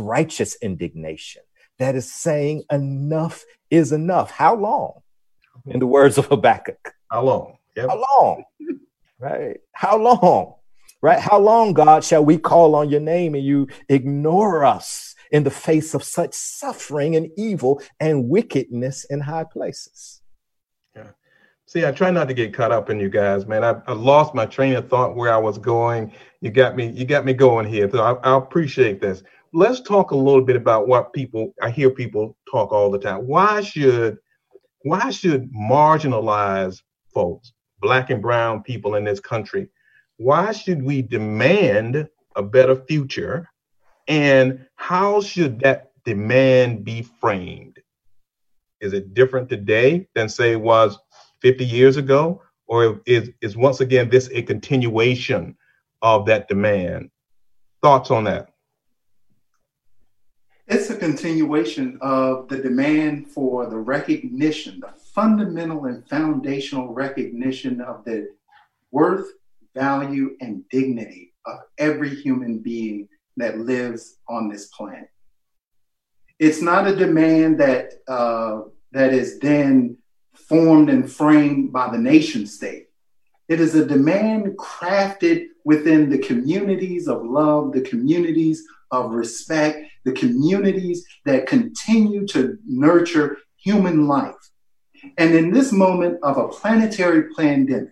righteous indignation that is saying enough is enough. How long? In the words of Habakkuk. How long? Yep. How long? Right? How long? Right? How long, God, shall we call on your name and you ignore us in the face of such suffering and evil and wickedness in high places? Yeah. See, I try not to get caught up in you guys, man. I lost my train of thought where I was going. You got me going here. So I appreciate this. Let's talk a little bit about what I hear people talk all the time. Why should marginalized folks, Black and brown people in this country, why should we demand a better future? And how should that demand be framed? Is it different today than, say, it was 50 years ago? Or is once again this a continuation of that demand? Thoughts on that? It's a continuation of the demand for the recognition, the fundamental and foundational recognition of the worth, value, and dignity of every human being that lives on this planet. It's not a demand that is then formed and framed by the nation state. It is a demand crafted within the communities of love, the communities of respect, the communities that continue to nurture human life. And in this moment of a planetary pandemic,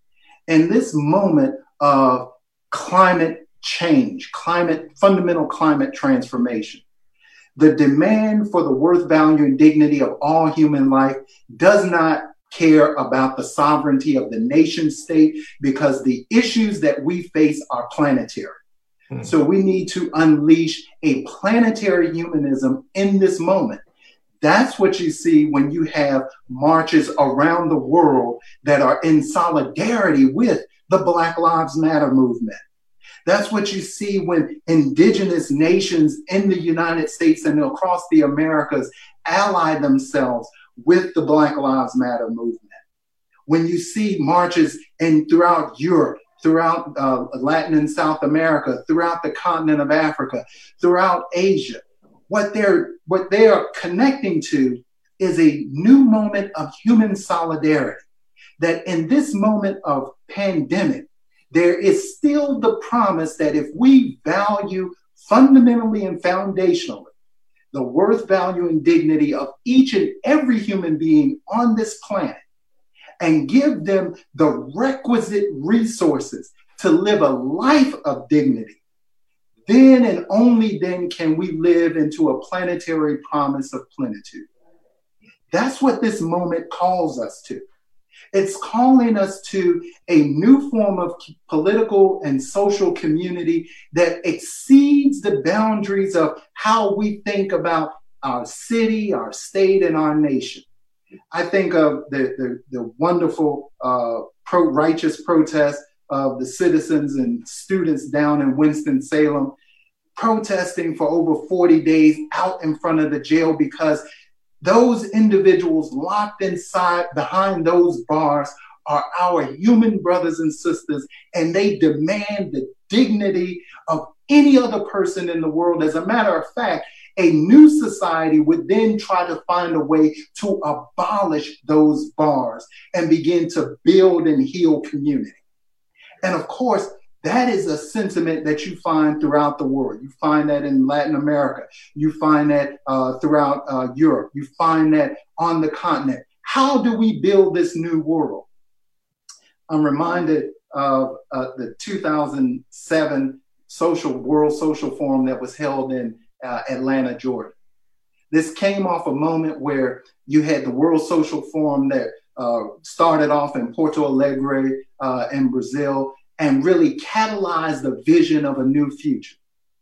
in this moment of climate change, fundamental climate transformation, the demand for the worth, value, and dignity of all human life does not care about the sovereignty of the nation state, because the issues that we face are planetary. So we need to unleash a planetary humanism in this moment. That's what you see when you have marches around the world that are in solidarity with the Black Lives Matter movement. That's what you see when indigenous nations in the United States and across the Americas ally themselves with the Black Lives Matter movement. When you see marches throughout Europe, throughout Latin and South America, throughout the continent of Africa, throughout Asia, what they are connecting to is a new moment of human solidarity. That in this moment of pandemic, there is still the promise that if we value fundamentally and foundationally the worth, value, and dignity of each and every human being on this planet, and give them the requisite resources to live a life of dignity, then and only then can we live into a planetary promise of plenitude. That's what this moment calls us to. It's calling us to a new form of political and social community that exceeds the boundaries of how we think about our city, our state, and our nation. I think of the wonderful righteous protest of the citizens and students down in Winston-Salem, protesting for over 40 days out in front of the jail because those individuals locked inside behind those bars are our human brothers and sisters, and they demand the dignity of any other person in the world. As a matter of fact, a new society would then try to find a way to abolish those bars and begin to build and heal community. And of course, that is a sentiment that you find throughout the world. You find that in Latin America. You find that throughout Europe. You find that on the continent. How do we build this new world? I'm reminded of the 2007 World Social Forum that was held in Atlanta, Georgia. This came off a moment where you had the World Social Forum that started off in Porto Alegre in Brazil and really catalyzed the vision of a new future.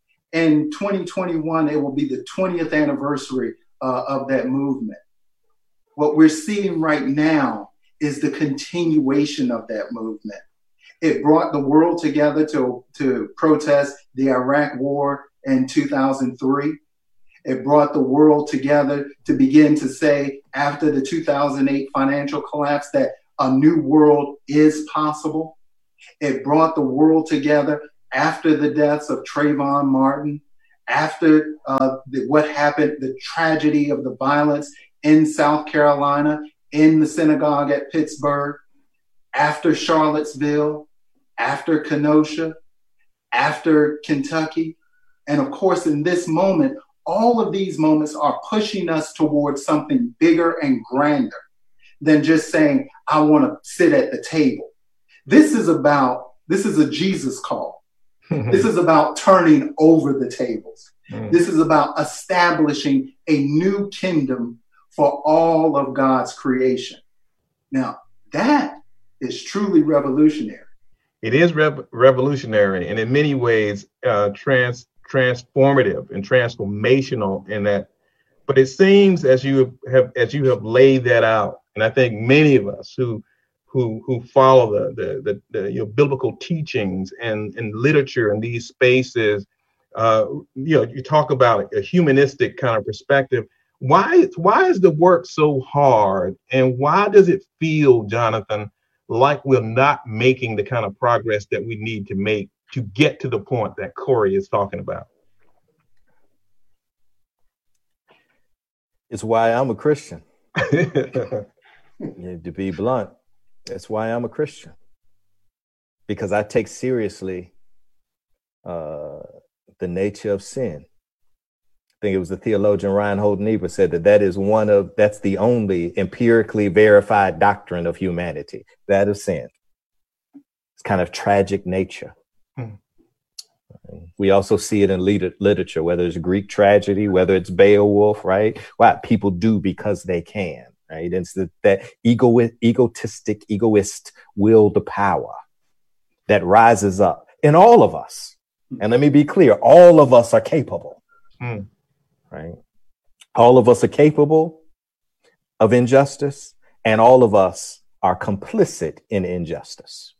In 2021, it will be the 20th anniversary of that movement. What we're seeing right now is the continuation of that movement. It brought the world together to protest the Iraq War in 2003. It brought the world together to begin to say, after the 2008 financial collapse, that a new world is possible. It brought the world together after the deaths of Trayvon Martin, after what happened, the tragedy of the violence in South Carolina, in the synagogue at Pittsburgh, after Charlottesville, after Kenosha, after Kentucky. And of course, in this moment, all of these moments are pushing us towards something bigger and grander than just saying, I want to sit at the table. This is a Jesus call. This is about turning over the tables. This is about establishing a new kingdom for all of God's creation. Now, that is truly revolutionary. It is revolutionary, and in many ways transformative and transformational in that. But it seems as you have laid that out, and I think many of us who follow the biblical teachings and literature in these spaces, you talk about a humanistic kind of perspective. Why is the work so hard, and why does it feel, Jonathan, like we're not making the kind of progress that we need to make to get to the point that Corey is talking about? It's why I'm a Christian. To be blunt, that's why I'm a Christian. Because I take seriously the nature of sin. I think it was the theologian Reinhold Niebuhr said that's the only empirically verified doctrine of humanity, that of sin. It's kind of tragic nature. We also see it in literature, whether it's Greek tragedy, whether it's Beowulf, right? What people do because they can, right? It's that egoist will to power that rises up in all of us. And let me be clear, all of us are capable, right? All of us are capable of injustice, and all of us are complicit in injustice.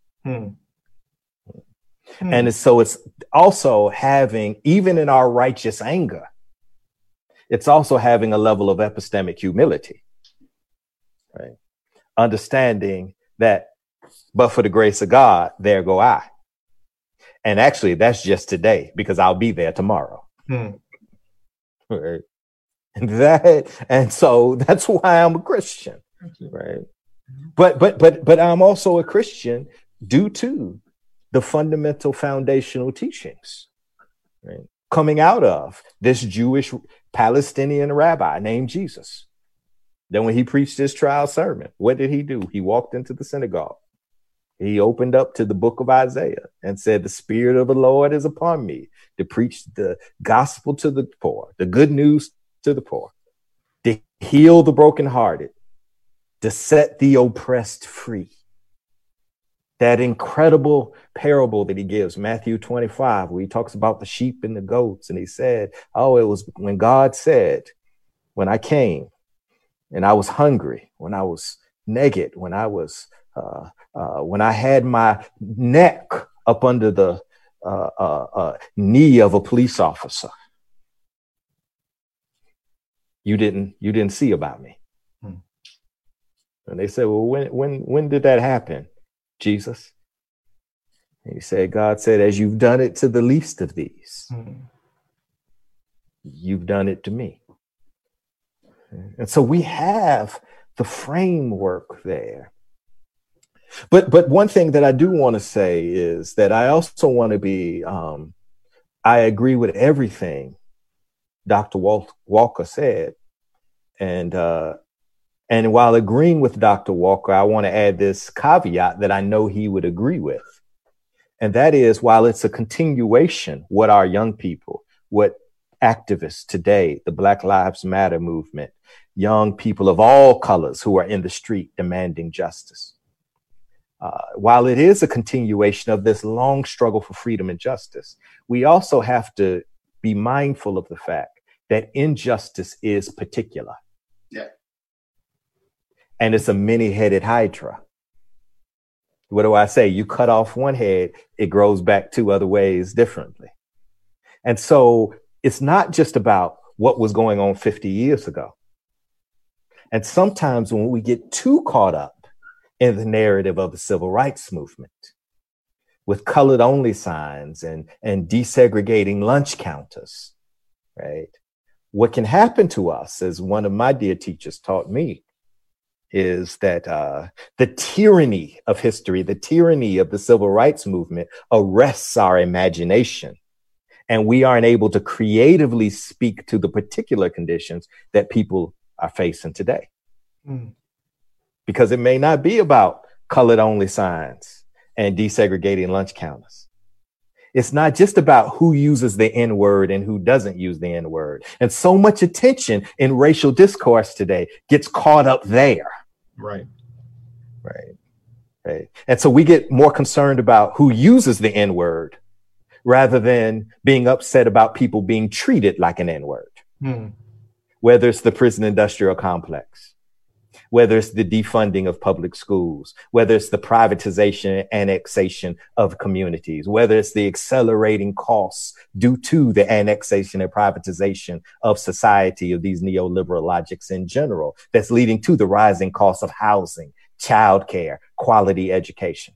And so it's also having, even in our righteous anger, it's also having a level of epistemic humility, right? Understanding that, but for the grace of God, there go I. And actually, that's just today, because I'll be there tomorrow. Right? And so that's why I'm a Christian, right? But I'm also a Christian due to the fundamental foundational teachings, right? Coming out of this Jewish Palestinian rabbi named Jesus. Then when he preached his trial sermon, what did he do? He walked into the synagogue. He opened up to the book of Isaiah and said, the Spirit of the Lord is upon me to preach the gospel to the poor, the good news to the poor, to heal the brokenhearted, to set the oppressed free. That incredible parable that he gives, Matthew 25, where he talks about the sheep and the goats. And he said, it was when God said, when I came and I was hungry, when I was naked, when I was, when I had my neck up under the knee of a police officer, you didn't see about me. And they said, well, when did that happen, Jesus? And he said, God said, as you've done it to the least of these, you've done it to me. And so we have the framework there. But one thing that I do want to say is that I also want to be, I agree with everything Dr. Walker said. And while agreeing with Dr. Walker, I want to add this caveat that I know he would agree with. And that is, while it's a continuation, what our young people, what activists today, the Black Lives Matter movement, young people of all colors who are in the street demanding justice. While it is a continuation of this long struggle for freedom and justice, we also have to be mindful of the fact that injustice is particular. Yeah. And it's a many-headed hydra. What do I say? You cut off one head, it grows back two other ways differently. And so it's not just about what was going on 50 years ago. And sometimes when we get too caught up in the narrative of the civil rights movement with colored only signs and desegregating lunch counters, right? What can happen to us, as one of my dear teachers taught me, is that the tyranny of history, the tyranny of the civil rights movement arrests our imagination. And we aren't able to creatively speak to the particular conditions that people are facing today. Because it may not be about colored only signs and desegregating lunch counters. It's not just about who uses the N word and who doesn't use the N word. And so much attention in racial discourse today gets caught up there. Right. And so we get more concerned about who uses the N word rather than being upset about people being treated like an N word. Whether it's the prison industrial complex, whether it's the defunding of public schools, whether it's the privatization and annexation of communities, whether it's the accelerating costs due to the annexation and privatization of society, of these neoliberal logics in general, that's leading to the rising cost of housing, childcare, quality education.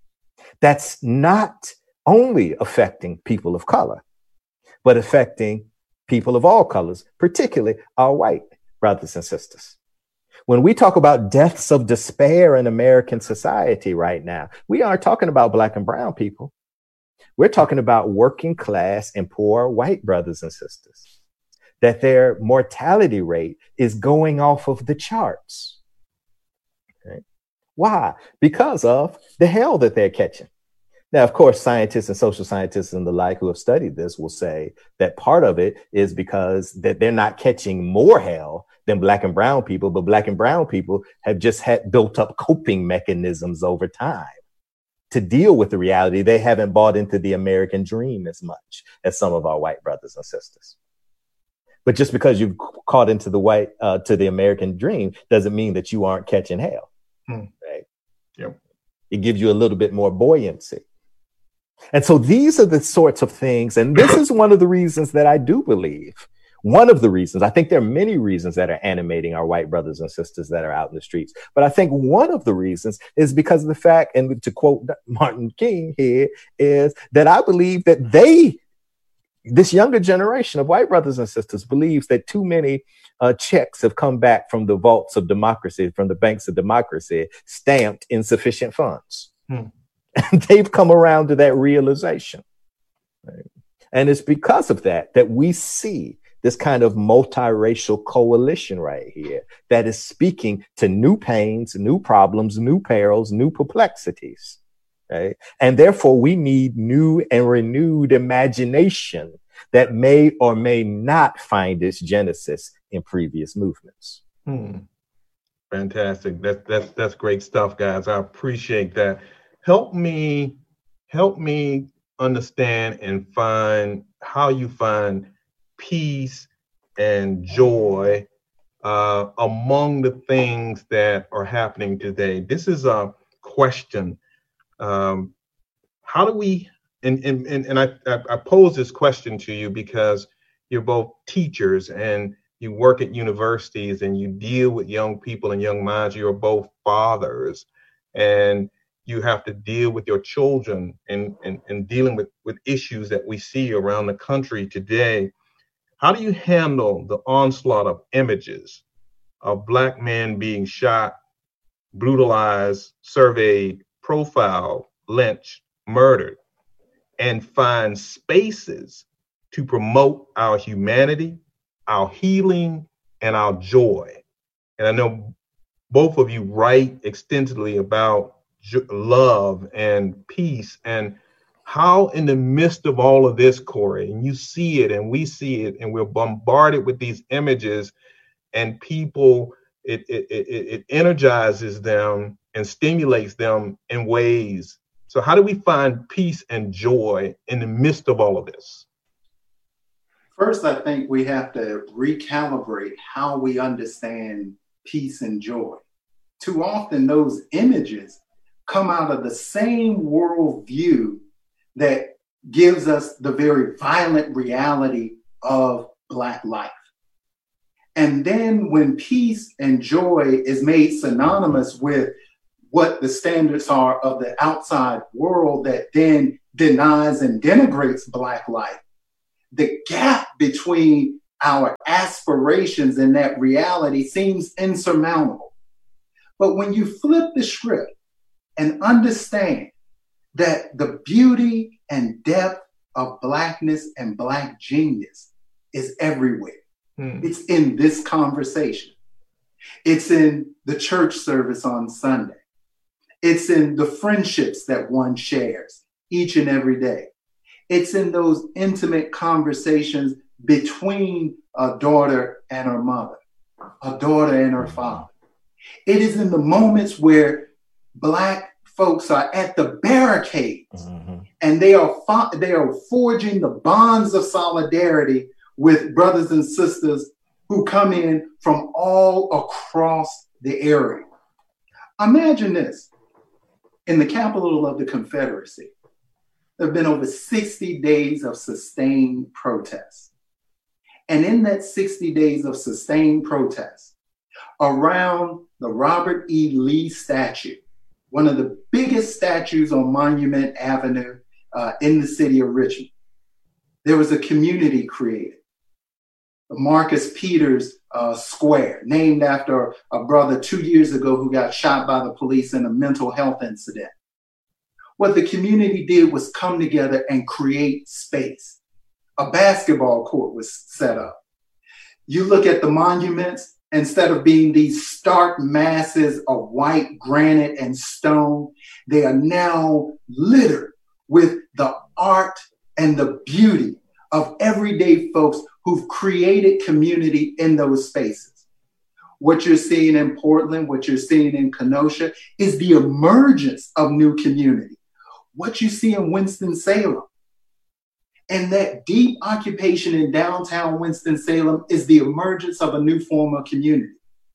That's not only affecting people of color, but affecting people of all colors, particularly our white brothers and sisters. When we talk about deaths of despair in American society right now, we aren't talking about Black and brown people. We're talking about working class and poor white brothers and sisters, that their mortality rate is going off of the charts. Okay. Why? Because of the hell that they're catching. Now, of course, scientists and social scientists and the like who have studied this will say that part of it is because that they're not catching more hell than Black and brown people, but Black and brown people have just had built up coping mechanisms over time to deal with the reality. They haven't bought into the American dream as much as some of our white brothers and sisters. But just because you've caught into the American dream doesn't mean that you aren't catching hell. Right? Yep. It gives you a little bit more buoyancy. And so these are the sorts of things. And this is one of the reasons that I do believe. One of the reasons, I think there are many reasons that are animating our white brothers and sisters that are out in the streets. But I think one of the reasons is because of the fact, and to quote Martin King here, is that I believe that this younger generation of white brothers and sisters believes that too many checks have come back from the vaults of democracy, from the banks of democracy, stamped insufficient funds. And they've come around to that realization. Right? And it's because of that we see this kind of multiracial coalition right here that is speaking to new pains, new problems, new perils, new perplexities. Right? And therefore, we need new and renewed imagination that may or may not find its genesis in previous movements. Fantastic. That's great stuff, guys. I appreciate that. Help me understand and find how you find peace and joy among the things that are happening today. This is a question. How do we, and I pose this question to you because you're both teachers and you work at universities and you deal with young people and young minds. You're both fathers and you have to deal with your children and dealing with issues that we see around the country today. How do you handle the onslaught of images of Black men being shot, brutalized, surveyed, profiled, lynched, murdered, and find spaces to promote our humanity, our healing, and our joy? And I know both of you write extensively about love and peace, and how in the midst of all of this, Corey, and you see it and we see it and we're bombarded with these images and people, it energizes them and stimulates them in ways. So how do we find peace and joy in the midst of all of this? First, I think we have to recalibrate how we understand peace and joy. Too often those images come out of the same worldview that gives us the very violent reality of Black life. And then when peace and joy is made synonymous with what the standards are of the outside world that then denies and denigrates Black life, the gap between our aspirations and that reality seems insurmountable. But when you flip the script and understand that the beauty and depth of Blackness and Black genius is everywhere. It's in this conversation. It's in the church service on Sunday. It's in the friendships that one shares each and every day. It's in those intimate conversations between a daughter and her mother, a daughter and her father. It is in the moments where Black folks are at the barricades and they are forging the bonds of solidarity with brothers and sisters who come in from all across the area. Imagine this. In the capital of the Confederacy, there have been over 60 days of sustained protests. And in that 60 days of sustained protests, around the Robert E. Lee statue, one of the biggest statues on Monument Avenue in the city of Richmond, there was a community created, the Marcus Peters Square, named after a brother 2 years ago who got shot by the police in a mental health incident. What the community did was come together and create space. A basketball court was set up. You look at the monuments, instead of being these stark masses of white granite and stone, they are now littered with the art and the beauty of everyday folks who've created community in those spaces. What you're seeing in Portland, what you're seeing in Kenosha is the emergence of new community. What you see in Winston-Salem and that deep occupation in downtown Winston-Salem is the emergence of a new form of community.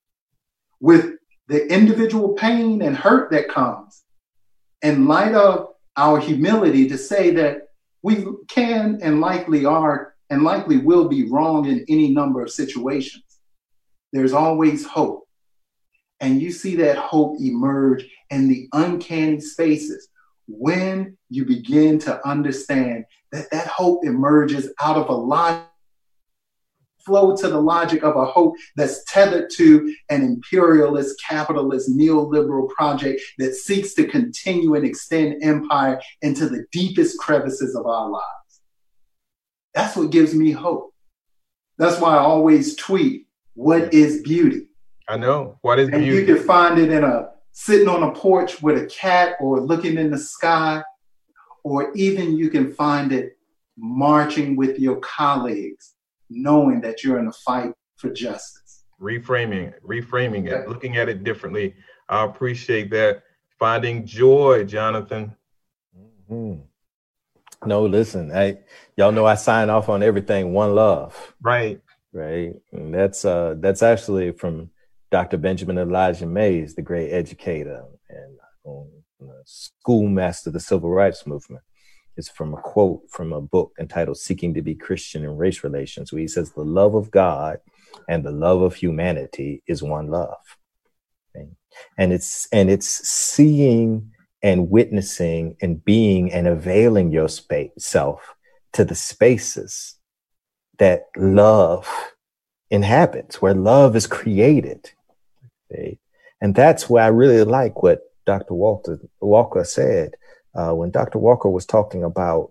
With the individual pain and hurt that comes, in light of our humility to say that we can and likely are and likely will be wrong in any number of situations, there's always hope. And you see that hope emerge in the uncanny spaces when you begin to understand that that hope emerges out of a logic, flow to the logic of a hope that's tethered to an imperialist, capitalist, neoliberal project that seeks to continue and extend empire into the deepest crevices of our lives. That's what gives me hope. That's why I always tweet, what is beauty? I know. What is beauty? And you can find it in sitting on a porch with a cat or looking in the sky, or even you can find it marching with your colleagues, knowing that you're in a fight for justice. Reframing it, looking at it differently. I appreciate that. Finding joy, Jonathan. Mm-hmm. No, listen, y'all know I sign off on everything one love. Right. And that's actually from Dr. Benjamin Elijah Mays, the great educator and schoolmaster of the civil rights movement. It's from a quote from a book entitled Seeking to be Christian in Race Relations, where he says, the love of God and the love of humanity is one love. Okay? And it's seeing and witnessing and being and availing yourself to the spaces that love inhabits, where love is created. Okay? And that's where I really like what Dr. Walker said when Dr. Walker was talking about,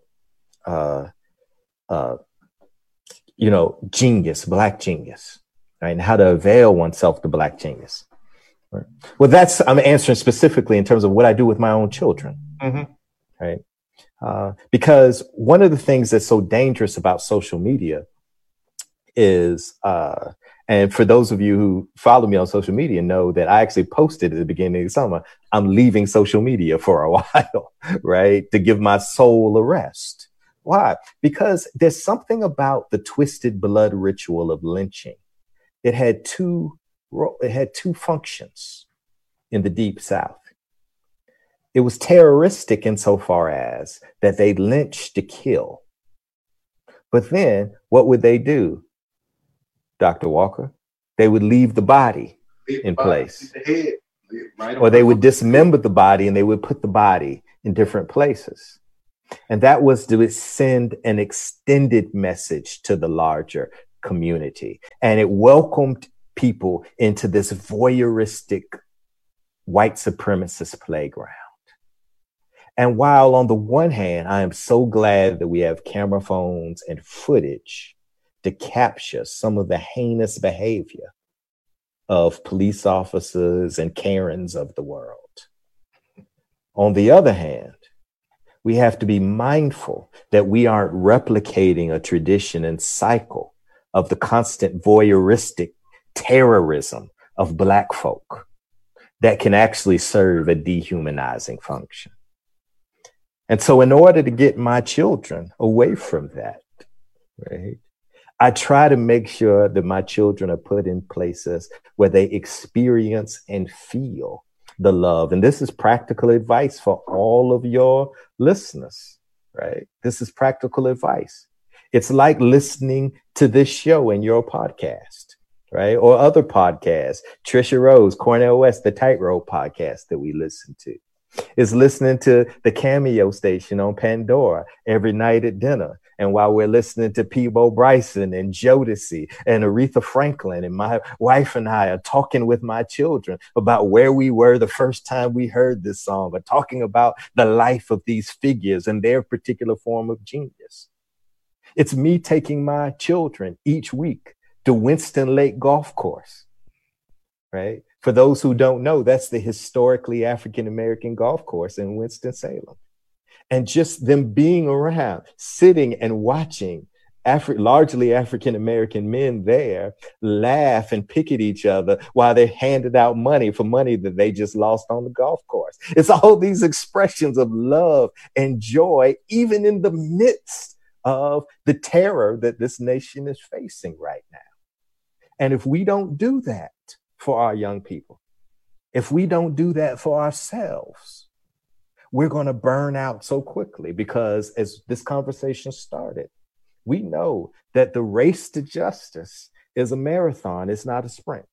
genius, Black genius, right? And how to avail oneself to Black genius. Right? Well, I'm answering specifically in terms of what I do with my own children, right? Because one of the things that's so dangerous about social media is, and for those of you who follow me on social media know that I actually posted at the beginning of the summer, I'm leaving social media for a while, right? To give my soul a rest. Why? Because there's something about the twisted blood ritual of lynching. It had two functions in the Deep South. It was terroristic insofar as that they lynched to kill. But then what would they do, Dr. Walker? They would leave the body in place. Or they would dismember the body and they would put the body in different places. And that was to send an extended message to the larger community. And it welcomed people into this voyeuristic white supremacist playground. And while on the one hand, I am so glad that we have camera phones and footage to capture some of the heinous behavior of police officers and Karens of the world. On the other hand, we have to be mindful that we aren't replicating a tradition and cycle of the constant voyeuristic terrorism of Black folk that can actually serve a dehumanizing function. And so in order to get my children away from that, right, I try to make sure that my children are put in places where they experience and feel the love. And this is practical advice for all of your listeners, right? This is practical advice. It's like listening to this show in your podcast, right? Or other podcasts, Trisha Rose, Cornel West, the Tightrope podcast that we listen to. It's listening to the Cameo station on Pandora every night at dinner. And while we're listening to Peabo Bryson and Jodeci and Aretha Franklin, and my wife and I are talking with my children about where we were the first time we heard this song, or talking about the life of these figures and their particular form of genius. It's me taking my children each week to Winston Lake Golf Course, right? For those who don't know, that's the historically African-American golf course in Winston-Salem. And just them being around, sitting and watching largely African-American men there laugh and pick at each other while they're handed out money for money that they just lost on the golf course. It's all these expressions of love and joy, even in the midst of the terror that this nation is facing right now. And if we don't do that for our young people, if we don't do that for ourselves, we're going to burn out so quickly, because as this conversation started, we know that the race to justice is a marathon. It's not a sprint.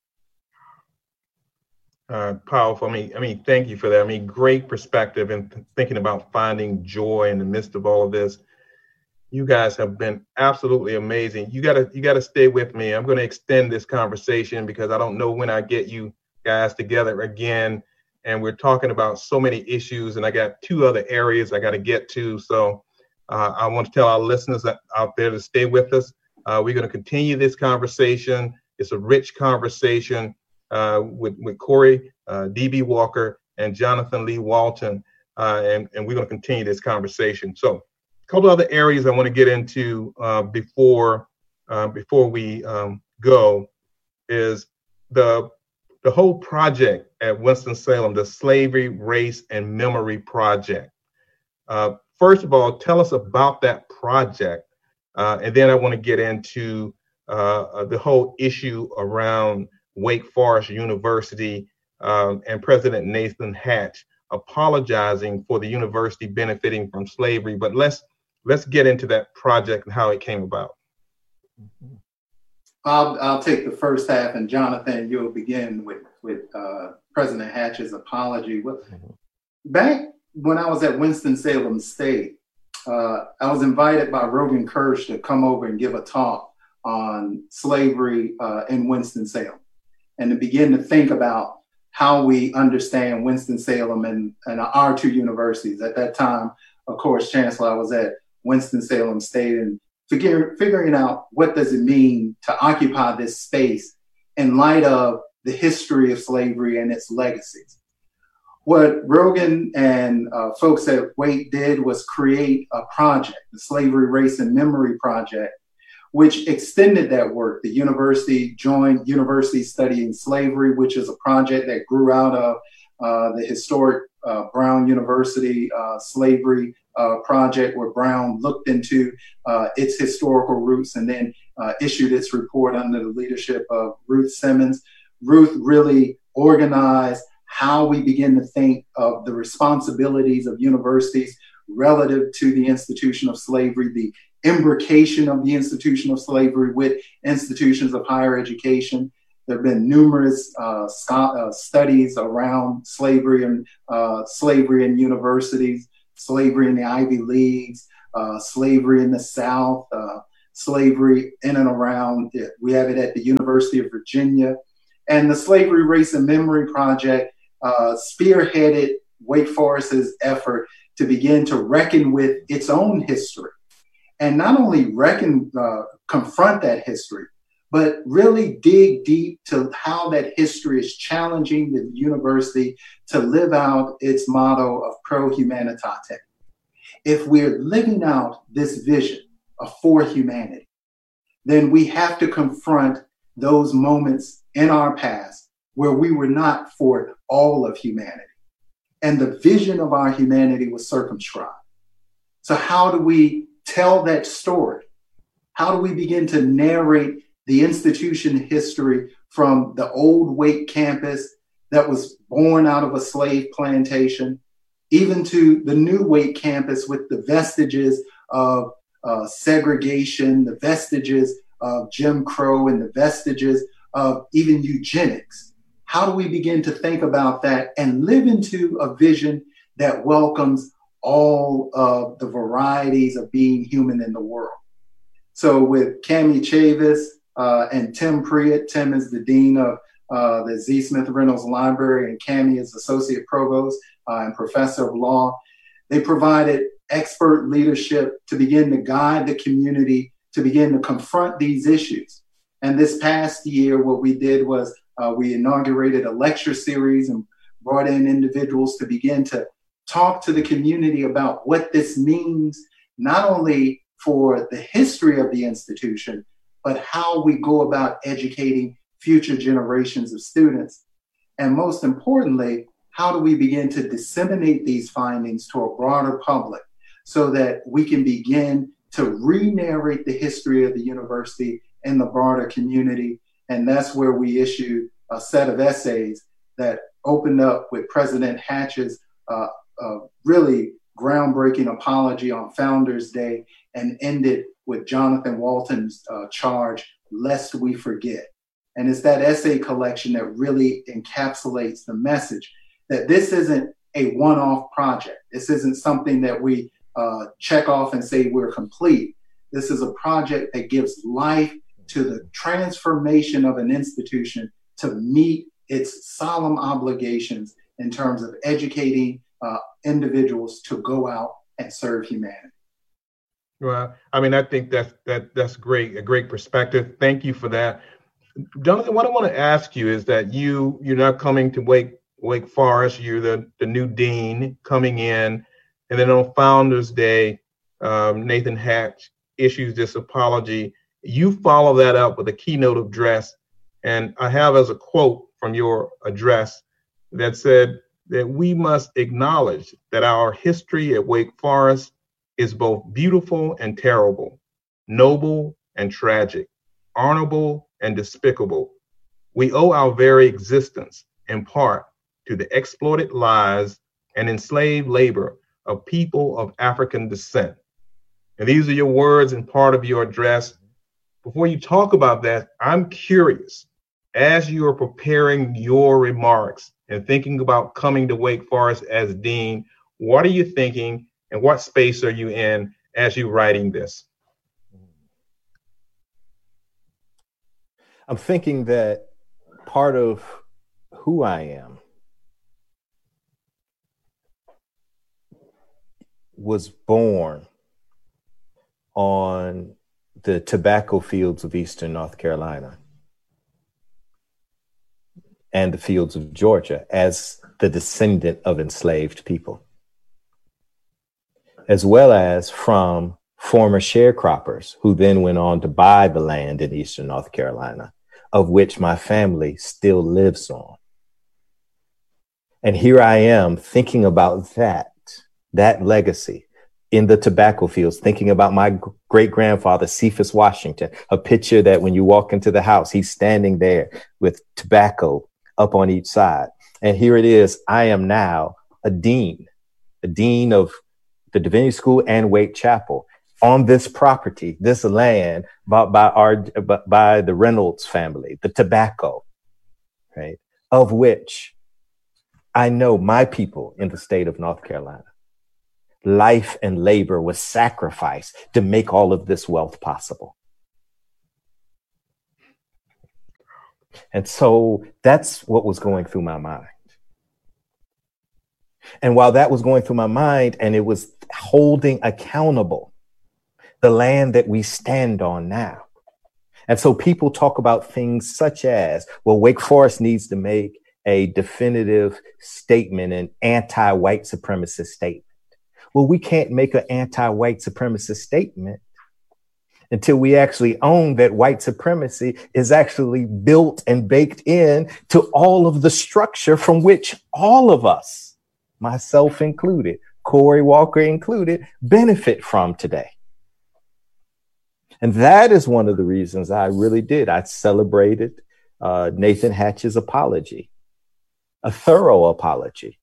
Powerful. I mean, thank you for that. I mean, great perspective and thinking about finding joy in the midst of all of this. You guys have been absolutely amazing. You gotta stay with me. I'm going to extend this conversation because I don't know when I get you guys together again. And we're talking about so many issues, and I got two other areas I got to get to. So I want to tell our listeners out there to stay with us. We're going to continue this conversation. It's a rich conversation with Corey D.B. Walker and Jonathan Lee Walton, and we're going to continue this conversation. So a couple other areas I want to get into before we go is the whole project at Winston-Salem, the Slavery, Race, and Memory Project. First of all, tell us about that project, and then I want to get into the whole issue around Wake Forest University and President Nathan Hatch apologizing for the university benefiting from slavery. But let's get into that project and how it came about. I'll take the first half, and Jonathan, you'll begin with President Hatch's apology. Back when I was at Winston-Salem State, I was invited by Rogan Kirsch to come over and give a talk on slavery in Winston-Salem, and to begin to think about how we understand Winston-Salem and our two universities. At that time, of course, Chancellor, I was at Winston-Salem State, and figuring out what does it mean to occupy this space in light of the history of slavery and its legacies. What Rogan and folks at Wake did was create a project, the Slavery, Race, and Memory Project, which extended that work. The university joined University Studying Slavery, which is a project that grew out of the historic Brown University slavery project, where Brown looked into its historical roots and then issued its report under the leadership of Ruth Simmons. Ruth really organized how we begin to think of the responsibilities of universities relative to the institution of slavery, the imbrication of the institution of slavery with institutions of higher education. There have been numerous studies around slavery and universities, slavery in the Ivy Leagues, slavery in the South, slavery in and around. We have it at the University of Virginia. And the Slavery, Race, and Memory Project spearheaded Wake Forest's effort to begin to reckon with its own history. And not only confront that history, but really dig deep to how that history is challenging the university to live out its motto of pro humanitate. If we're living out this vision of for humanity, then we have to confront those moments in our past where we were not for all of humanity. And the vision of our humanity was circumscribed. So how do we tell that story? How do we begin to narrate the institution history from the old Wake campus that was born out of a slave plantation, even to the new Wake campus with the vestiges of segregation, the vestiges of Jim Crow, and the vestiges of even eugenics? How do we begin to think about that and live into a vision that welcomes all of the varieties of being human in the world? So with Cami Chavis and Tim Priet, Tim is the dean of the Z. Smith Reynolds Library, and Cami is associate provost and professor of law. They provided expert leadership to begin to guide the community to begin to confront these issues. And this past year, what we did was we inaugurated a lecture series and brought in individuals to begin to talk to the community about what this means, not only for the history of the institution, but how we go about educating future generations of students. And most importantly, how do we begin to disseminate these findings to a broader public so that we can begin to re-narrate the history of the university in the broader community? And that's where we issued a set of essays that opened up with President Hatch's really groundbreaking apology on Founders Day and ended with Jonathan Walton's charge, Lest We Forget. And it's that essay collection that really encapsulates the message that this isn't a one-off project. This isn't something that we check off and say we're complete. This is a project that gives life to the transformation of an institution to meet its solemn obligations in terms of educating individuals to go out and serve humanity. Well, I mean, I think that's great, a great perspective. Thank you for that. Jonathan, what I want to ask you is that you're now coming to Wake Forest. You're the new dean coming in, and then on Founders Day, Nathan Hatch issues this apology. You follow that up with a keynote address, and I have as a quote from your address that said that we must acknowledge that our history at Wake Forest is both beautiful and terrible, noble and tragic, honorable and despicable. We owe our very existence, in part, to the exploited lives and enslaved labor of people of African descent. And these are your words and part of your address. Before you talk about that, I'm curious, as you are preparing your remarks and thinking about coming to Wake Forest as dean, what are you thinking and what space are you in as you're writing this? I'm thinking that part of who I am was born on the tobacco fields of Eastern North Carolina and the fields of Georgia as the descendant of enslaved people, as well as from former sharecroppers who then went on to buy the land in Eastern North Carolina, of which my family still lives on. And here I am thinking about that legacy in the tobacco fields, thinking about my great-grandfather, Cephas Washington, a picture that when you walk into the house, he's standing there with tobacco up on each side. And here it is, I am now a dean of the Divinity School and Wake Chapel on this property, this land bought by the Reynolds family, the tobacco, right? Of which I know my people in the state of North Carolina. life and labor was sacrificed to make all of this wealth possible. And so that's what was going through my mind. And while that was going through my mind, and it was holding accountable the land that we stand on now. And so people talk about things such as, well, Wake Forest needs to make a definitive statement, an anti-white supremacist statement. Well, we can't make an anti-white supremacist statement until we actually own that white supremacy is actually built and baked in to all of the structure from which all of us, myself included, Corey Walker included, benefit from today. And that is one of the reasons I really did. I celebrated Nathan Hatch's apology, a thorough apology.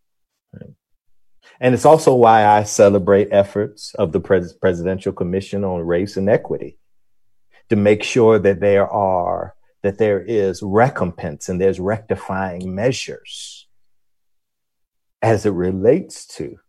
And it's also why I celebrate efforts of the Presidential Commission on Race and Equity to make sure that there is recompense and there's rectifying measures as it relates to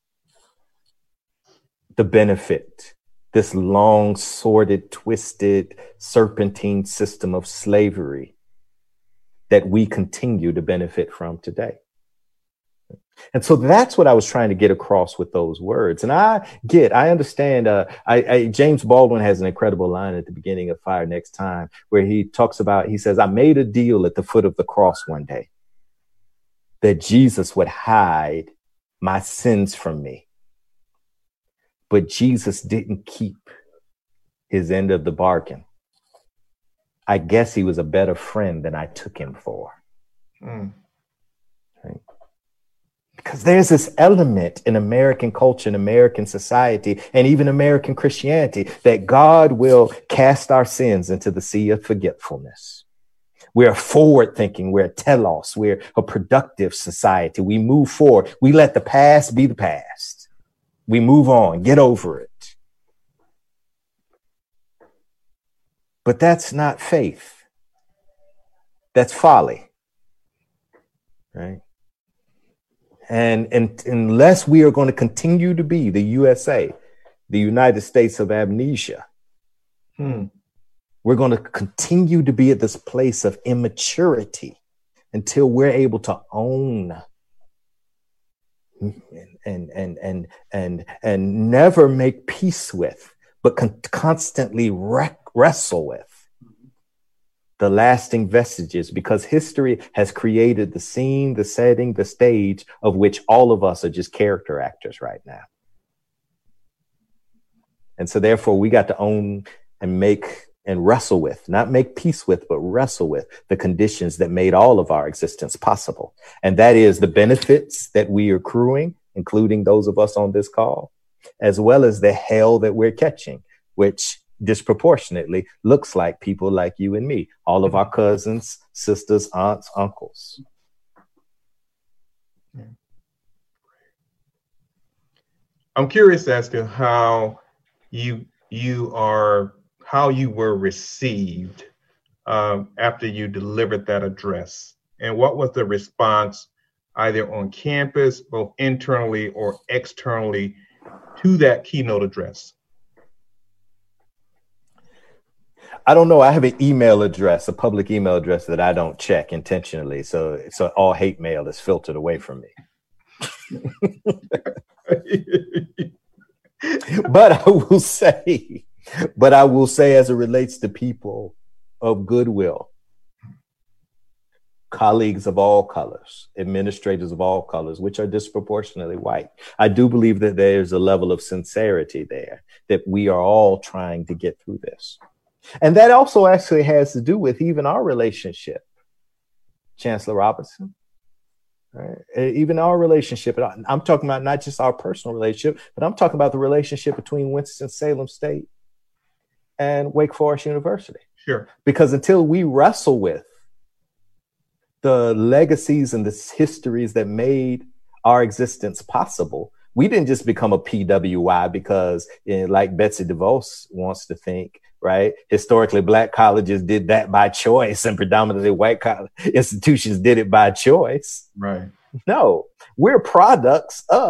the benefit, this long, sordid, twisted, serpentine system of slavery that we continue to benefit from today. And so that's what I was trying to get across with those words. And I understand, James Baldwin has an incredible line at the beginning of Fire Next Time where he says, I made a deal at the foot of the cross one day that Jesus would hide my sins from me. But Jesus didn't keep his end of the bargain. I guess he was a better friend than I took him for. Right? Because there's this element in American culture, in American society, and even American Christianity, that God will cast our sins into the sea of forgetfulness. We're forward thinking. We're a telos. We're a productive society. We move forward. We let the past be the past. We move on, get over it. But that's not faith. That's folly. Right? And unless we are going to continue to be the USA, the United States of amnesia, we're going to continue to be at this place of immaturity until we're able to own and never make peace with, but constantly wrestle with the lasting vestiges, because history has created the scene, the setting, the stage of which all of us are just character actors right now. And so therefore we got to own and make and wrestle with, not make peace with, but wrestle with the conditions that made all of our existence possible. And that is the benefits that we are accruing, including those of us on this call, as well as the hell that we're catching, which disproportionately looks like people like you and me, all of our cousins, sisters, aunts, uncles. I'm curious as to how you were received after you delivered that address, and what was the response either on campus, both internally or externally, to that keynote address? I don't know. I have an email address, a public email address that I don't check intentionally. So all hate mail is filtered away from me. But I will say as it relates to people of goodwill, colleagues of all colors, administrators of all colors, which are disproportionately white, I do believe that there's a level of sincerity there, that we are all trying to get through this. And that also actually has to do with even our relationship, Chancellor Robinson, right? Even our relationship. I'm talking about not just our personal relationship, but I'm talking about the relationship between Winston-Salem State and Wake Forest University. Sure. Because until we wrestle with the legacies and the histories that made our existence possible, we didn't just become a PWI because, like Betsy DeVos wants to think, right? Historically, Black colleges did that by choice, and predominantly white institutions did it by choice. Right. No, we're products of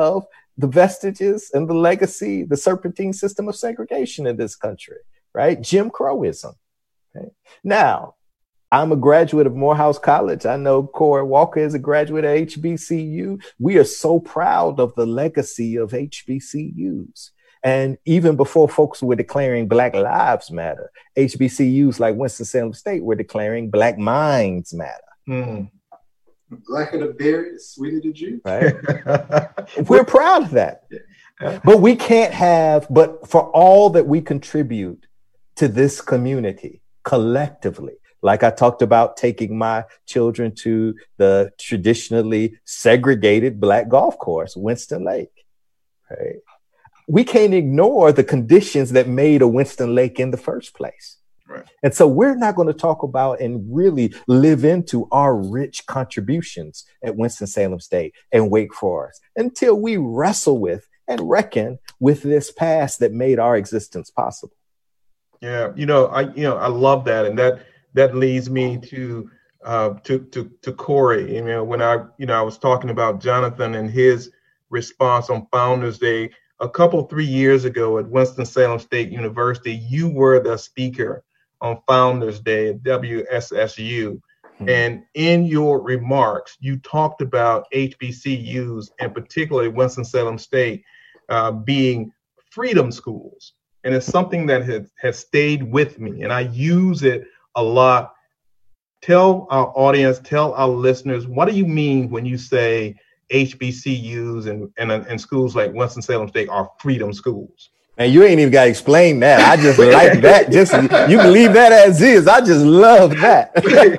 the vestiges and the legacy, the serpentine system of segregation in this country, right? Jim Crowism. Okay? Now, I'm a graduate of Morehouse College. I know Corey Walker is a graduate of HBCU. We are so proud of the legacy of HBCUs. And even before folks were declaring Black Lives Matter, HBCUs like Winston-Salem State were declaring Black Minds Matter. Mm. Black of the berry, sweet of the juice. Right? We're proud of that. But we can't have, but for all that we contribute to this community collectively, like I talked about taking my children to the traditionally segregated Black golf course, Winston Lake, right? We can't ignore the conditions that made a Winston Lake in the first place. Right. And so we're not going to talk about and really live into our rich contributions at Winston-Salem State and Wake Forest until we wrestle with and reckon with this past that made our existence possible. Yeah, I love that, and that leads me to Corey. When I was talking about Jonathan and his response on Founders Day a couple 3 years ago at Winston-Salem State University, you were the speaker on Founders Day at WSSU. Mm-hmm. And in your remarks, you talked about HBCUs, and particularly Winston-Salem State, being freedom schools. And it's something that has stayed with me, and I use it a lot. Tell our audience, tell our listeners, what do you mean when you say HBCUs and schools like Winston-Salem State are freedom schools? And you ain't even got to explain that. I just like that. Just you can leave that as is. I just love that.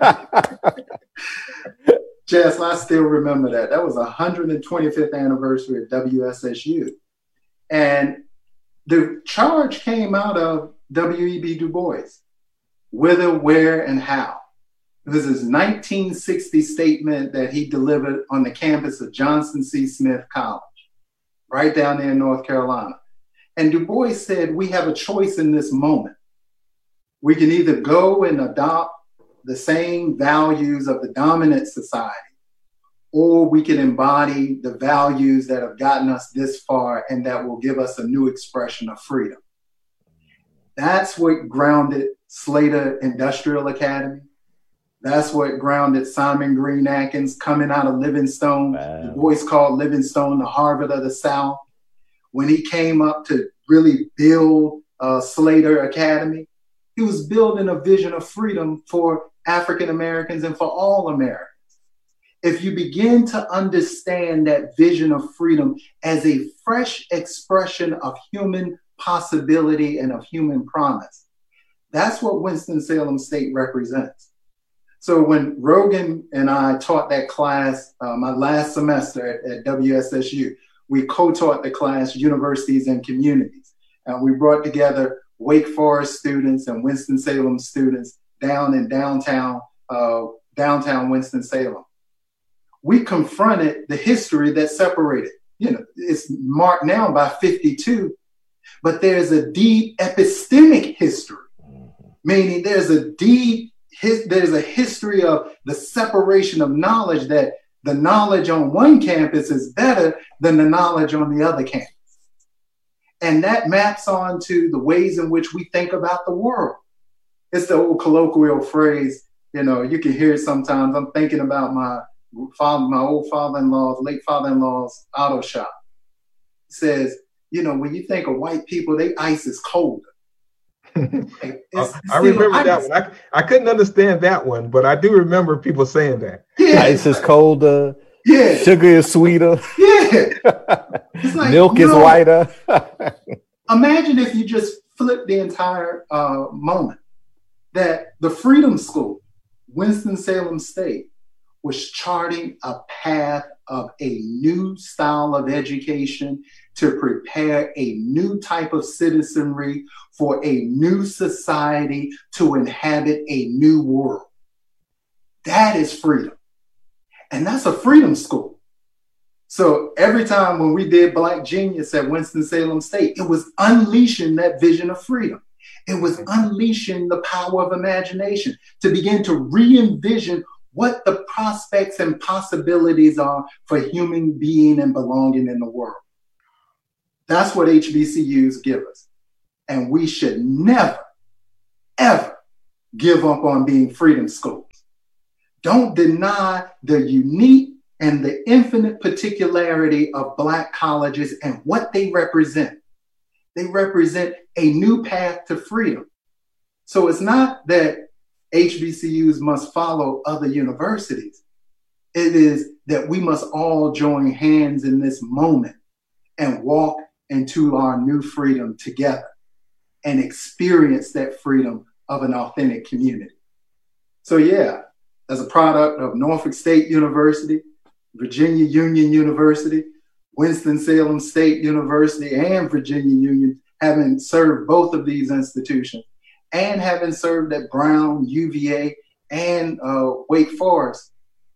Jess, I still remember that. That was 125th anniversary of WSSU. And the charge came out of W.E.B. Du Bois. Whither, where, and how. This is 1960 statement that he delivered on the campus of Johnson C. Smith College, right down there in North Carolina. And Du Bois said, we have a choice in this moment. We can either go and adopt the same values of the dominant society, or we can embody the values that have gotten us this far and that will give us a new expression of freedom. That's what grounded Slater Industrial Academy. That's what grounded Simon Green Atkins coming out of Livingstone. Wow. Du Bois called Livingstone the Harvard of the South. When he came up to really build Slater Academy, he was building a vision of freedom for African Americans and for all Americans. If you begin to understand that vision of freedom as a fresh expression of human possibility and of human promise, that's what Winston-Salem State represents. So when Rogan and I taught that class my last semester at WSSU, we co-taught the class Universities and Communities. And we brought together Wake Forest students and Winston-Salem students down in downtown Winston-Salem. We confronted the history that separated. It's marked now by 52, but there's a deep epistemic history, meaning there's a history of the separation of knowledge, that the knowledge on one campus is better than the knowledge on the other campus. And that maps onto the ways in which we think about the world. It's the old colloquial phrase, you can hear it sometimes. I'm thinking about my old father-in-law's, late father-in-law's auto shop. He says, when you think of white people, their ice is colder. I remember that one. I couldn't understand that one, but I do remember people saying that. Yeah. Ice is colder. Yeah. Sugar is sweeter. Yeah. It's like, milk is whiter. Imagine if you just flip the entire moment, that the Freedom School, Winston-Salem State, was charting a path of a new style of education to prepare a new type of citizenry for a new society to inhabit a new world. That is freedom. And that's a freedom school. So every time when we did Black Genius at Winston-Salem State, it was unleashing that vision of freedom. It was unleashing the power of imagination to begin to re-envision what the prospects and possibilities are for human being and belonging in the world. That's what HBCUs give us. And we should never, ever give up on being freedom schools. Don't deny the unique and the infinite particularity of Black colleges and what they represent. They represent a new path to freedom. So it's not that HBCUs must follow other universities. It is that we must all join hands in this moment and walk into our new freedom together and experience that freedom of an authentic community. So yeah, as a product of Norfolk State University, Virginia Union University, Winston-Salem State University, and Virginia Union, having served both of these institutions, and having served at Brown, UVA, and Wake Forest,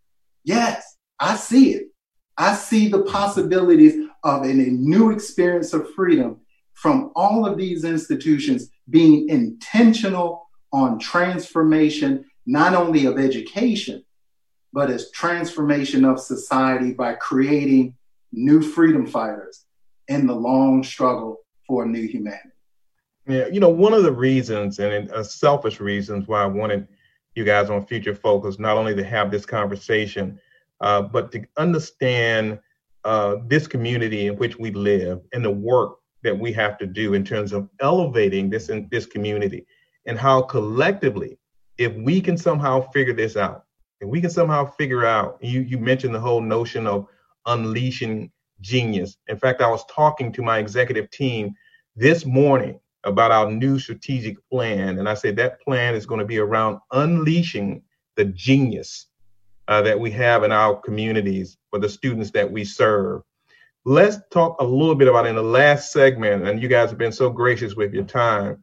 yes, I see it. I see the possibilities of a new experience of freedom from all of these institutions being intentional on transformation, not only of education, but as transformation of society by creating new freedom fighters in the long struggle for a new humanity. Yeah, you know, one of the reasons, and selfish reasons, why I wanted you guys on Future Focus, not only to have this conversation, but to understand this community in which we live and the work that we have to do in terms of elevating this community, and how collectively, if we can somehow figure this out, and we can somehow figure out, you mentioned the whole notion of unleashing genius. In fact, I was talking to my executive team this morning about our new strategic plan. And I said that plan is going to be around unleashing the genius that we have in our communities for the students that we serve. Let's talk a little bit about, in the last segment, and you guys have been so gracious with your time,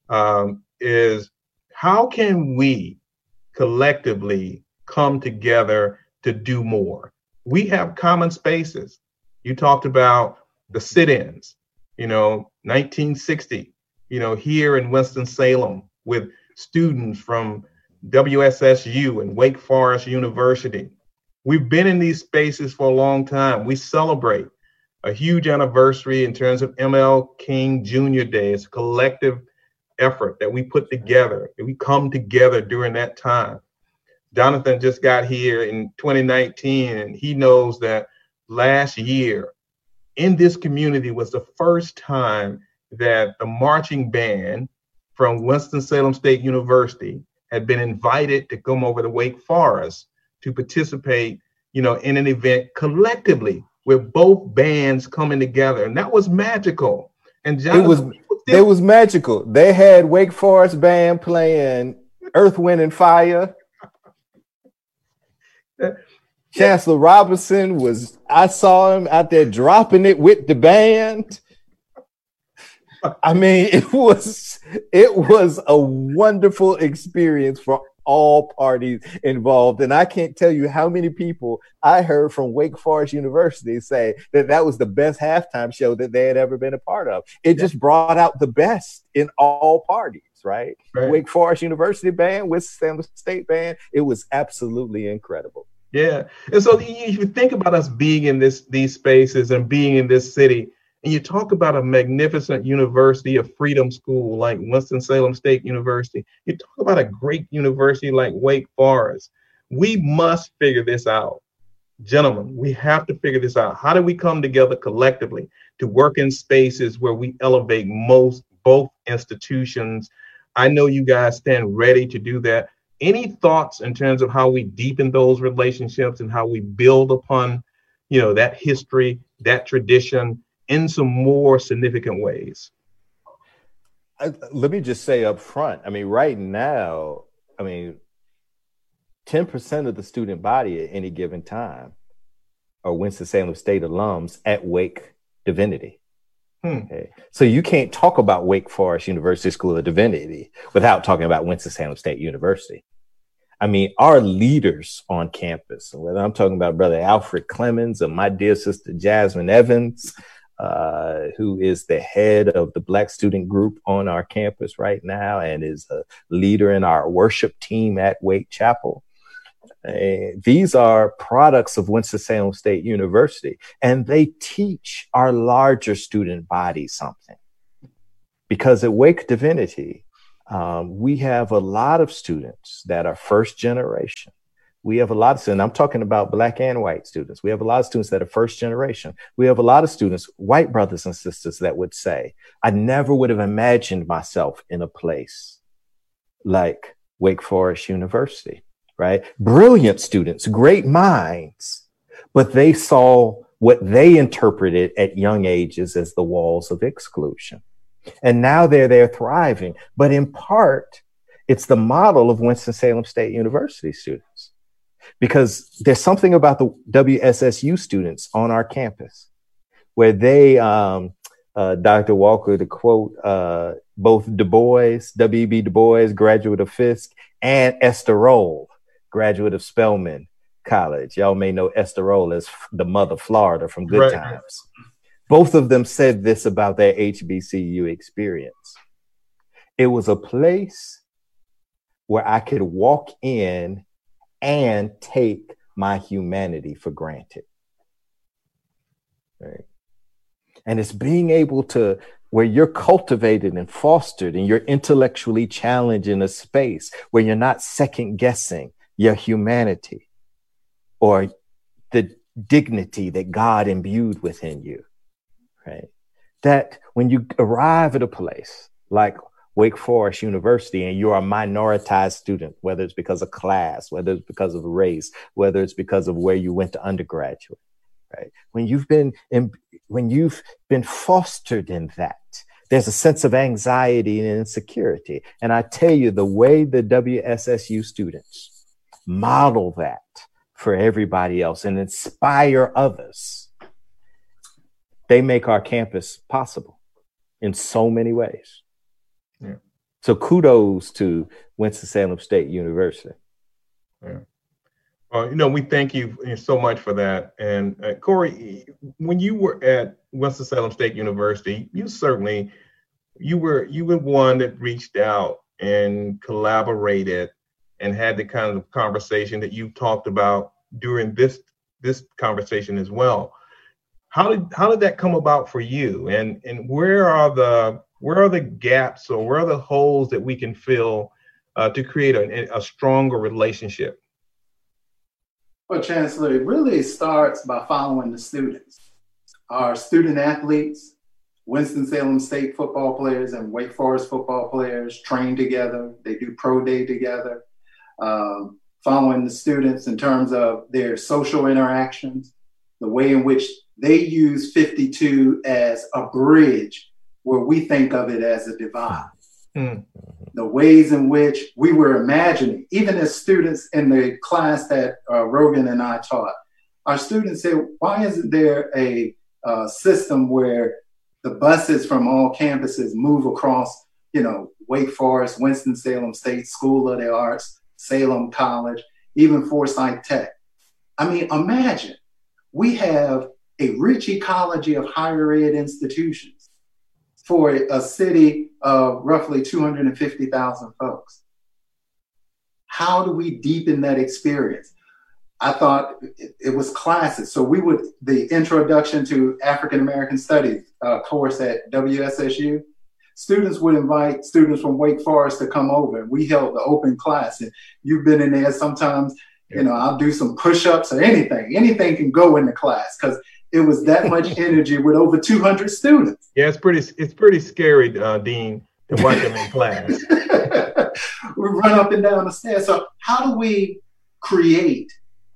is how can we collectively come together to do more? We have common spaces. You talked about the sit-ins, 1960, here in Winston-Salem with students from WSSU and Wake Forest University. We've been in these spaces for a long time. We celebrate a huge anniversary in terms of ML King Jr. Day. It's a collective effort that we put together, and we come together during that time. Jonathan just got here in 2019, and he knows that last year in this community was the first time that the marching band from Winston-Salem State University had been invited to come over to Wake Forest to participate, in an event collectively with both bands coming together. And that was magical. And Jonathan, it was magical. They had Wake Forest band playing Earth, Wind, and Fire. Chancellor Robinson I saw him out there dropping it with the band. I mean, it was a wonderful experience for all parties involved. And I can't tell you how many people I heard from Wake Forest University say that was the best halftime show that they had ever been a part of. It just brought out the best in all parties, right? Wake Forest University band, Winston-Salem State band, it was absolutely incredible. Yeah. And so if you think about us being in these spaces and being in this city, and you talk about a magnificent university, a freedom school like Winston-Salem State University, you talk about a great university like Wake Forest, we must figure this out. Gentlemen, we have to figure this out. How do we come together collectively to work in spaces where we elevate both institutions? I know you guys stand ready to do that. Any thoughts in terms of how we deepen those relationships and how we build upon, that history, that tradition in some more significant ways? Let me just say up front, right now, 10% of the student body at any given time are Winston-Salem State alums at Wake Divinity. Okay. So you can't talk about Wake Forest University School of Divinity without talking about Winston-Salem State University. Our leaders on campus, whether I'm talking about Brother Alfred Clemens or my dear sister Jasmine Evans, who is the head of the Black student group on our campus right now and is a leader in our worship team at Wake Chapel. These are products of Winston-Salem State University, and they teach our larger student body something. Because at Wake Divinity, we have a lot of students that are first generation. We have a lot of students, I'm talking about Black and white students. We have a lot of students that are first generation. We have a lot of students, white brothers and sisters, that would say, I never would have imagined myself in a place like Wake Forest University, right? Brilliant students, great minds, but they saw what they interpreted at young ages as the walls of exclusion. And now they're there thriving. But in part, it's the model of Winston-Salem State University students. Because there's something about the WSSU students on our campus where they, Dr. Walker, to quote both Du Bois, W.E.B. Du Bois, graduate of Fisk, and Esther Roll, graduate of Spelman College. Y'all may know Esther Roll as the mother Florida from Good Times. Both of them said this about their HBCU experience. It was a place where I could walk in and take my humanity for granted. Right? And it's being able to, where you're cultivated and fostered and you're intellectually challenged in a space where you're not second guessing your humanity or the dignity that God imbued within you. Right? That when you arrive at a place like Wake Forest University and you're a minoritized student, whether it's because of class, whether it's because of race, whether it's because of where you went to undergraduate, right? When you've been fostered in that, there's a sense of anxiety and insecurity. And I tell you, the way the WSSU students model that for everybody else and inspire others, they make our campus possible in so many ways. Yeah. So kudos to Winston-Salem State University. Yeah. We thank you so much for that. And Corey, when you were at Winston-Salem State University, you were one that reached out and collaborated and had the kind of conversation that you talked about during this conversation as well. How did that come about for you? And where are the gaps or where are the holes that we can fill to create a stronger relationship? Well, Chancellor, it really starts by following the students. Our student athletes, Winston-Salem State football players and Wake Forest football players train together. They do pro day together. Following the students in terms of their social interactions, the way in which they use 52 as a bridge where we think of it as a divide. The ways in which we were imagining, even as students in the class that Rogan and I taught, our students said, why isn't there a system where the buses from all campuses move across, Wake Forest, Winston-Salem State, School of the Arts, Salem College, even Forsyth Tech? I mean, imagine we have a rich ecology of higher ed institutions for a city of roughly 250,000 folks. How do we deepen that experience? I thought it was classes. So the introduction to African American Studies course at WSSU, students would invite students from Wake Forest to come over. And we held the open class. And you've been in there sometimes, I'll do some push-ups or anything. Anything can go in the class because it was that much energy with over 200 students. Yeah, it's pretty scary, Dean, to watch them in class. We run up and down the stairs. So how do we create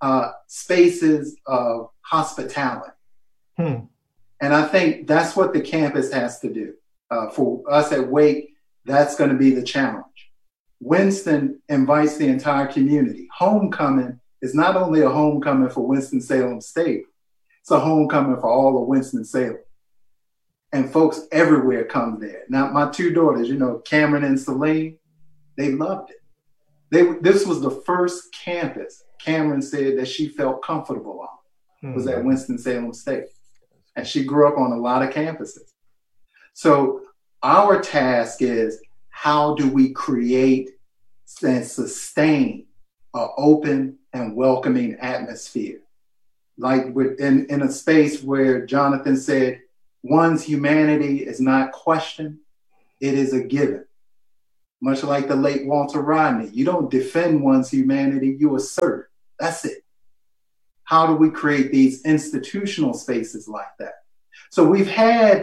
spaces of hospitality? And I think that's what the campus has to do. For us at Wake, that's going to be the challenge. Winston invites the entire community. Homecoming is not only a homecoming for Winston-Salem State, it's a homecoming for all of Winston-Salem. And folks everywhere come there. Now, my two daughters, Cameron and Celine, they loved it. This was the first campus Cameron said that she felt comfortable on, was at Winston-Salem State. And she grew up on a lot of campuses. So our task is, how do we create and sustain an open and welcoming atmosphere. Like in a space where Jonathan said, one's humanity is not questioned, it is a given. Much like the late Walter Rodney, you don't defend one's humanity, you assert. That's it. How do we create these institutional spaces like that? So we've had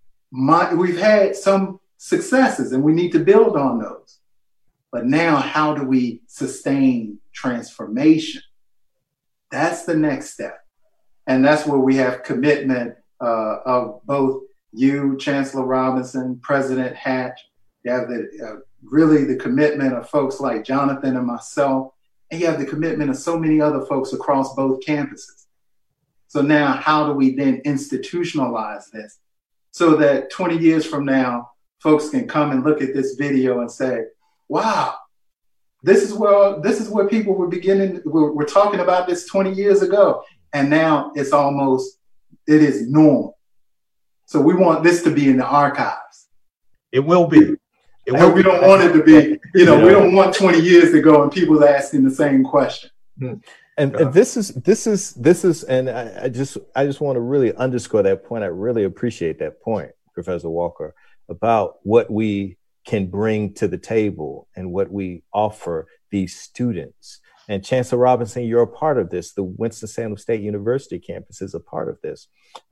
some successes, and we need to build on those. But now, how do we sustain transformation? That's the next step. And that's where we have commitment of both you, Chancellor Robinson, President Hatch. You have really the commitment of folks like Jonathan and myself, and you have the commitment of so many other folks across both campuses. So now, how do we then institutionalize this so that 20 years from now, folks can come and look at this video and say, wow, this is where people were talking about this 20 years ago. And now it is normal. So we want this to be in the archives. It will be. We don't want it to be, we don't want 20 years to go and people asking the same question. And this is, and I just want to really underscore that point. I really appreciate that point, Professor Walker, about what we can bring to the table and what we offer these students. And Chancellor Robinson, you're a part of this. The Winston-Salem State University campus is a part of this.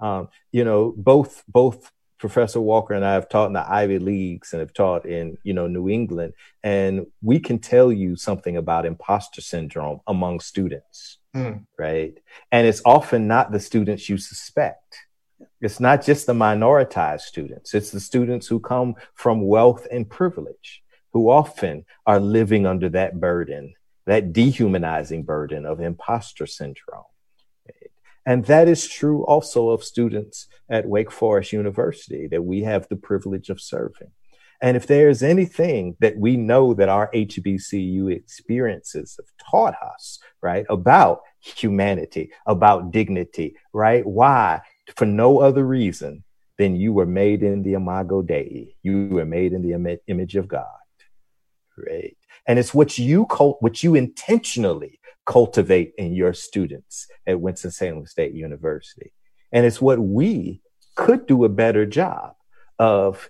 Both Professor Walker and I have taught in the Ivy Leagues and have taught in, New England. And we can tell you something about imposter syndrome among students, right? And it's often not the students you suspect. It's not just the minoritized students. It's the students who come from wealth and privilege, who often are living under that burden, that dehumanizing burden of imposter syndrome. And that is true also of students at Wake Forest University that we have the privilege of serving. And if there's anything that we know that our HBCU experiences have taught us, right, about humanity, about dignity, right? Why? For no other reason than you were made in the imago Dei. You were made in the image of God, right? And it's what you intentionally cultivate in your students at Winston-Salem State University. And it's what we could do a better job of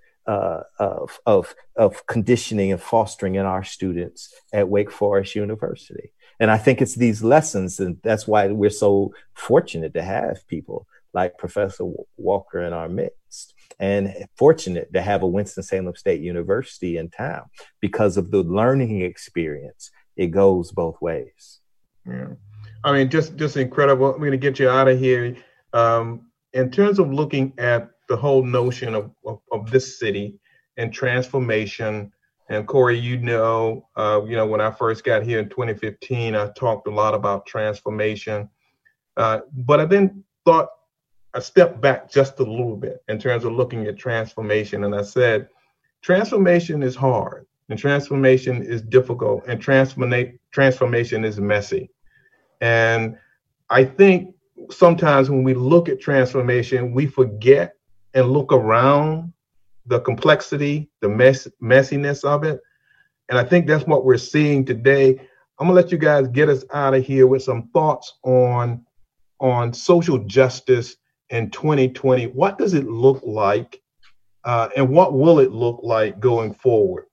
conditioning and fostering in our students at Wake Forest University. And I think it's these lessons, and that's why we're so fortunate to have people like Professor Walker in our midst, and fortunate to have a Winston-Salem State University in town because of the learning experience. It goes both ways. Yeah, I mean, just incredible. I'm going to get you out of here. In terms of looking at the whole notion of this city and transformation, and Corey, when I first got here in 2015, I talked a lot about transformation, but I then thought I stepped back just a little bit in terms of looking at transformation, and I said, transformation is hard. And transformation is difficult, and transformation is messy. And I think sometimes when we look at transformation, we forget and look around the complexity, the messiness of it. And I think that's what we're seeing today. I'm gonna let you guys get us out of here with some thoughts on social justice in 2020. What does it look like, and what will it look like going forward?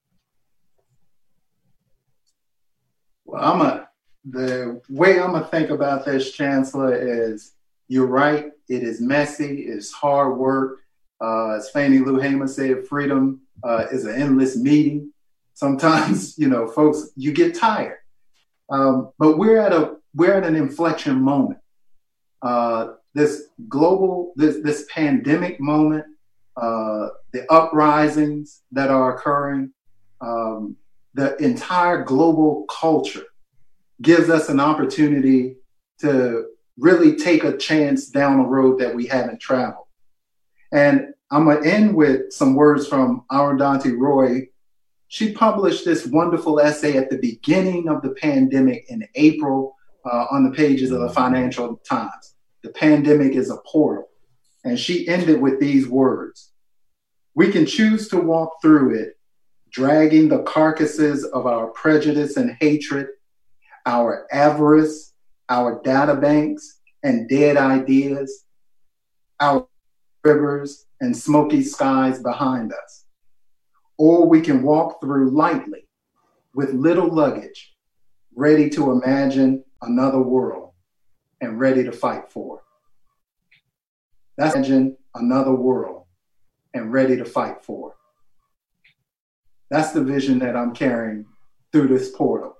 Well, the way I'm gonna think about this, Chancellor, is you're right. It is messy. It's hard work. As Fannie Lou Hamer said, freedom is an endless meeting. Sometimes, folks, you get tired. But we're at an inflection moment. This pandemic moment, the uprisings that are occurring, the entire global culture gives us an opportunity to really take a chance down a road that we haven't traveled. And I'm going to end with some words from Arundhati Roy. She published this wonderful essay at the beginning of the pandemic in April on the pages of the Financial Times. The pandemic is a portal. And she ended with these words: "We can choose to walk through it, dragging the carcasses of our prejudice and hatred, our avarice, our data banks and dead ideas, our rivers and smoky skies behind us. Or we can walk through lightly with little luggage, ready to imagine another world and ready to fight for. That's imagine another world and ready to fight for. That's the vision that I'm carrying through this portal.